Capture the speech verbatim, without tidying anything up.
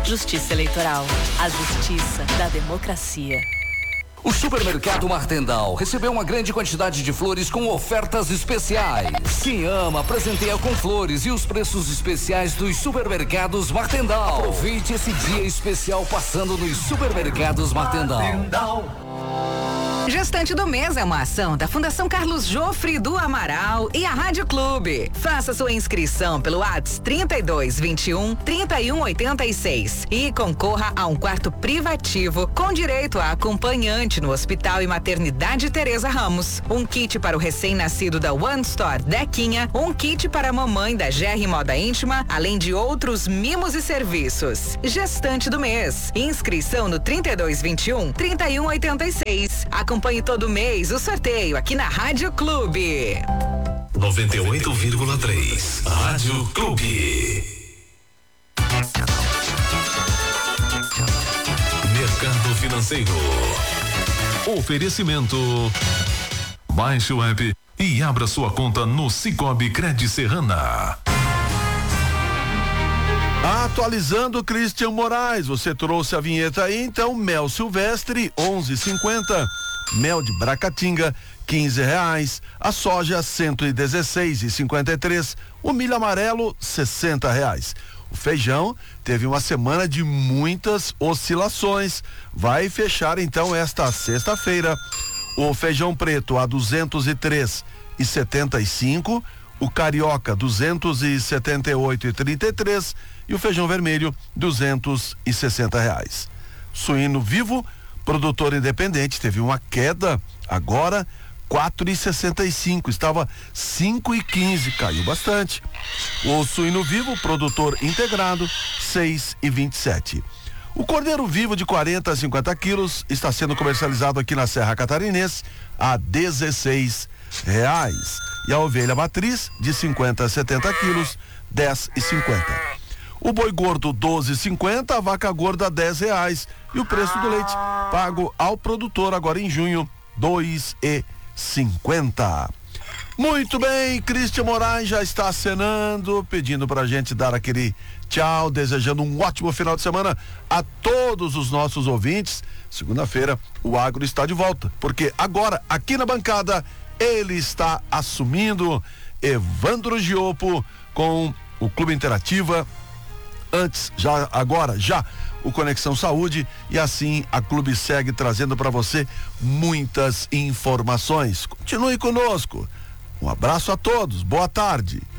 Justiça Eleitoral. A justiça da democracia. O Supermercado Martendal recebeu uma grande quantidade de flores com ofertas especiais. Quem ama, presenteia com flores e os preços especiais dos Supermercados Martendal. Aproveite esse dia especial passando nos Supermercados Martendal. Martendal. Gestante do Mês é uma ação da Fundação Carlos Jofre do Amaral e a Rádio Clube. Faça sua inscrição pelo WhatsApp trinta e dois, vinte e um, trinta e um, oitenta e seis e concorra a um quarto privativo com direito a acompanhante no Hospital e Maternidade Teresa Ramos. Um kit para o recém-nascido da One Store Dequinha, um kit para a mamãe da G R Moda Íntima, além de outros mimos e serviços. Gestante do Mês. Inscrição no trinta e dois, vinte e um, trinta e um, oitenta e seis. Acompanhe todo mês o sorteio aqui na Rádio Clube. noventa e oito vírgula três. Rádio Clube. Mercado Financeiro. Oferecimento. Baixe o app e abra sua conta no Cicobi Cred Serrana. Atualizando Christian Moraes, você trouxe a vinheta aí, então mel silvestre onze e cinquenta, mel de Bracatinga quinze reais, a soja cento e dezesseis e cinquenta e três, o milho amarelo sessenta reais. O feijão teve uma semana de muitas oscilações, vai fechar então esta sexta-feira. O feijão preto a duzentos e três e setenta e cinco, o carioca duzentos e setenta e oito e trinta e três e o feijão vermelho duzentos e sessenta reais. Suíno vivo, produtor independente, teve uma queda agora quatro e sessenta e cinco, estava cinco e quinze, caiu bastante. O suíno vivo, produtor integrado, seis e vinte e sete. O cordeiro vivo de quarenta a cinquenta quilos está sendo comercializado aqui na Serra Catarinense a dezesseis reais. E a ovelha matriz de cinquenta a setenta quilos, dez e cinquenta. O boi gordo doze e cinquenta, a vaca gorda dez reais. E o preço do leite pago ao produtor agora em junho, dois e cinquenta. Muito bem, Christian Moraes já está acenando, pedindo pra gente dar aquele tchau, desejando um ótimo final de semana a todos os nossos ouvintes. Segunda-feira o Agro está de volta, porque agora aqui na bancada ele está assumindo, Evandro Giopo, com o Clube Interativa. Antes, já agora, já o Conexão Saúde, e assim a Clube segue trazendo para você muitas informações. Continue conosco. Um abraço a todos. Boa tarde.